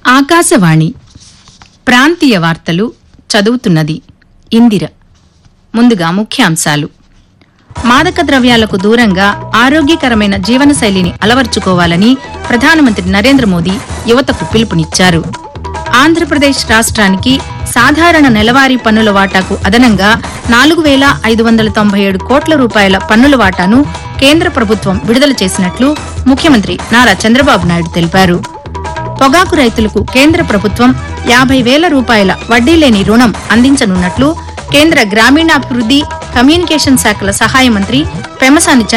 ఆకాశవాణి ప్రాంతీయ వార్తలు చదువుతున్నది ఇందిర. ముందుగా ముఖ్యాంశాలు. మాదక ద్రవ్యాలకు దూరంగా ఆరోగ్యకరమైన జీవనశైలిని అలవర్చుకోవాలని ప్రధానమంత్రి నరేంద్ర మోదీ యువతకు పిలుపునిచ్చారు. ఆంధ్రప్రదేశ్ రాష్ట్రానికి సాధారణ నెలవారీ పన్నుల వాటాకు అదనంగా 4,597 కోట్ల రూపాయల పన్నుల వాటాను కేంద్ర ప్రభుత్వం విడుదల చేసినట్లు ముఖ్యమంత్రి నారా చంద్రబాబు నాయుడు తెలిపారు. పొగాకు రైతులకు కేంద్ర ప్రభుత్వం 50,000 రూపాయల వడ్డీలేని రుణం అందించనున్నట్లు కేంద్ర గ్రామీణాభివృద్ది, కమ్యూనికేషన్ శాఖల సహాయ మంత్రి పెమ్మసాని